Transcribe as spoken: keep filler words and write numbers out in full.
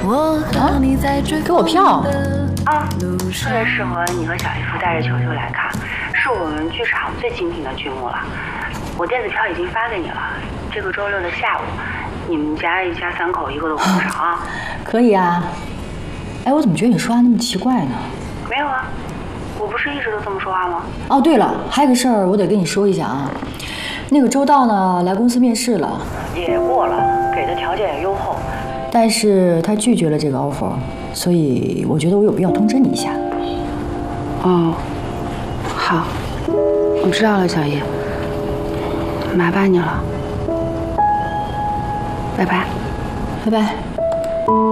啊，给我票啊，特别适合你和小姨夫带着球球来看，是我们剧场最精品的剧目了。我电子票已经发给你了，这个周六的下午，你们家一家三口一个都顾不上啊。 可以啊。哎，我怎么觉得你说话那么奇怪呢？ 没有啊，我不是一直都这么说话吗？ 哦，对了，还有个事儿我得跟你说一下啊。那个周道呢来公司面试了， 也过了，给的条件也优厚， 但是他拒绝了这个 offer， 所以我觉得我有必要通知你一下。 哦，好，我知道了，小姨，麻烦你了，拜拜， 拜拜。